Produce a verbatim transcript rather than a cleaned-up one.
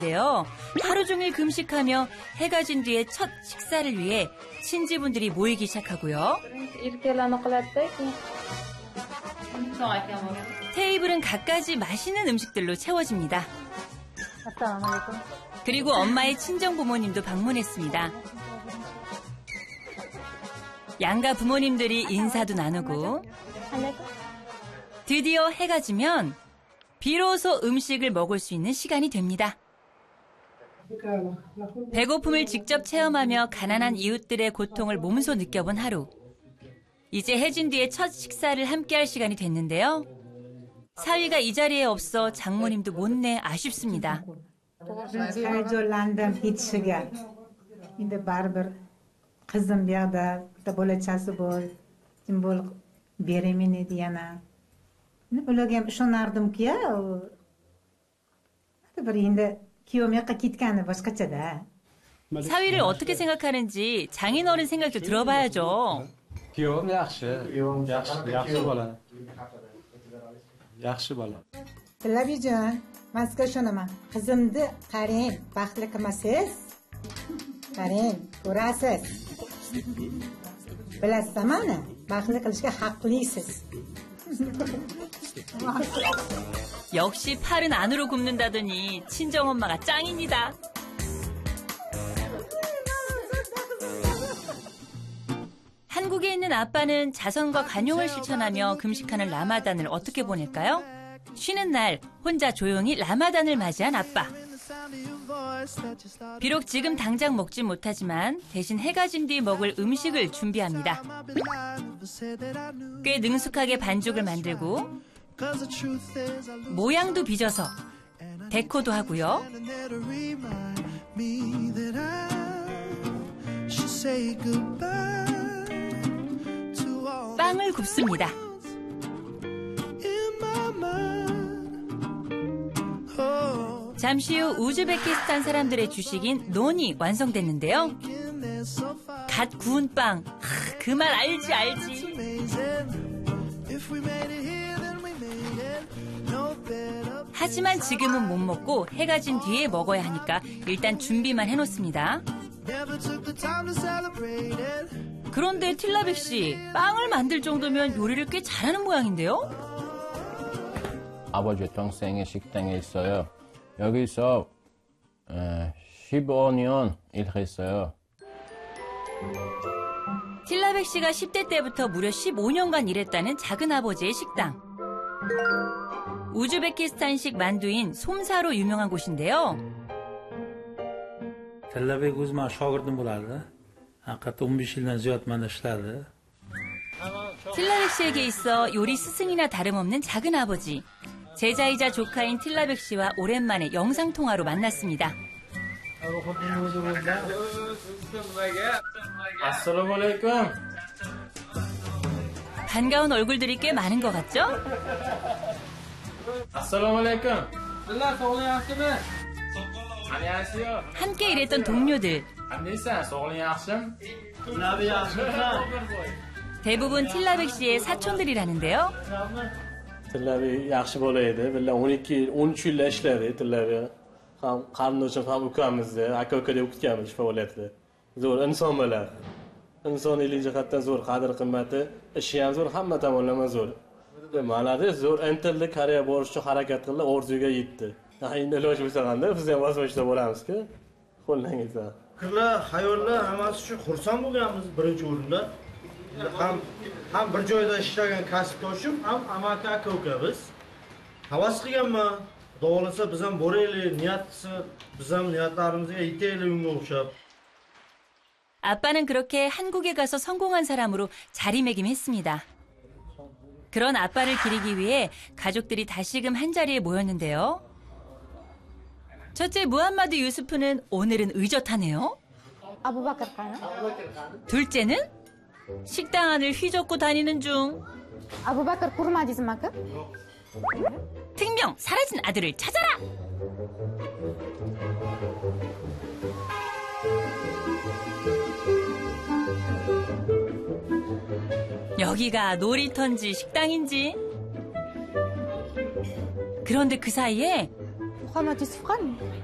인데요. 하루 종일 금식하며 해가 진 뒤에 첫 식사를 위해 친지분들이 모이기 시작하고요. 테이블은 갖가지 맛있는 음식들로 채워집니다. 그리고 엄마의 친정 부모님도 방문했습니다. 양가 부모님들이 인사도 나누고 드디어 해가 지면 비로소 음식을 먹을 수 있는 시간이 됩니다. 배고픔을 직접 체험하며 가난한 이웃들의 고통을 몸소 느껴본 하루. 이제 해진 뒤에 첫 식사를 함께할 시간이 됐는데요. 사위가 이 자리에 없어 장모님도 못내 아쉽습니다. Qizim bu yoqda bitta bolachasi bor. Kim bo'l beramen edi yana. Ularga ham ishonardim-ku, bir endi kuyovim yoqqa ketgani boshqachada. 사위를 어떻게 생각하는지 장인어른 생각도 들어봐야죠. kuyovim yaxshi, yaxshi, yaxshi bola. yaxshi bola. Tillabijon, men sizga ishonaman. Qizimni qarang, baxtli qilmasiz? Qarang, ko'rasiz. Bilasizmi mana, baxtli qilishga haqlisiz. 역시 팔은 안으로 굽는다더니 친정엄마가 짱입니다. 한국에 있는 아빠는 자선과 간용을 실천하며 금식하는 라마단을 어떻게 보낼까요? 쉬는 날 혼자 조용히 라마단을 맞이한 아빠. 비록 지금 당장 먹진 못하지만 대신 해가 진 뒤 먹을 음식을 준비합니다. 꽤 능숙하게 반죽을 만들고 모양도 빚어서 데코도 하고요. 빵을 굽습니다. 잠시 후 우즈베키스탄 사람들의 주식인 논이 완성됐는데요. 갓 구운 빵, 그 말 알지 알지. 하지만 지금은 못 먹고 해가 진 뒤에 먹어야 하니까 일단 준비만 해놓습니다. 그런데 틸라백 씨, 빵을 만들 정도면 요리를 꽤 잘하는 모양인데요? 아버지 동생의 식당에 있어요. 여기서 십오 년 일했어요. 틸라백 씨가 십 대 때부터 무려 십오 년간 일했다는 작은아버지의 식당. 우즈베키스탄식 만두인 솜사로 유명한 곳인데요. 틸라백 o'zi mani shogirdim bo'ladi. Haqiqatda o'n besh yildan ziyod mana ishladi. 틸라백 씨에게 있어 요리 스승이나 다름없는 작은아버지. 제자이자 조카인 틸라백 씨와 오랜만에 영상통화로 만났습니다. Assalomu alaykum. 반가운 얼굴들이 꽤 많은 것 같죠? Assalomu alaykum. Sizlar sog'lik yaxshimi? Aniyasiyo. 함께 일했던 동료들. Qandaysan? Sog'lik yaxshimi? Nabi yaxshimisan? 대부분 틸라백 씨의 사촌들이라는데요. Tillabi yaxshi bola edi. Birga o'n ikki o'n uch yillar ishladi Tillabi. Ham qarindoshim ham ukamizni, aka-uka deb o'tganmiz faoliyatida. Zo'r inson bo'lar. Insoniylik jihatdan zo'r qadr qimmati, ishi ham zo'r, hamma tomonlama zo'r. Manada zo'r intildi, Koreya borish uchun harakat qildi, orzuga yetdi. Endi iloji bo'lsa qanday, biz ham vasvashda bo'lamiz-ku. Qo'ldan kelsa. Fikrlar, xayollar hammasi uchun xursand bo'lganmiz birinchi o'rinda. Ham ham bir joyda ishlagan kasbdoshim, ham amaki aka-uka biz. Havas qilganman. Xudo biz ham boraylik, niyat qilsa, biz ham niyatlarimizga yetaylik unga o'xshab. 아빠는 그렇게 한국에 가서 성공한 사람으로 자리매김했습니다. 그런 아빠를 기리기 위해 가족들이 다시금 한자리에 모였는데요. 첫째 무함마드 유스프는 오늘은 의젓하네요. 둘째는 식당 안을 휘젓고 다니는 중. 특명 사라진 아들을 찾아라! 여기가 놀이터인지 식당인지. 그런데 그 사이에 Muhammad Yusuf kan?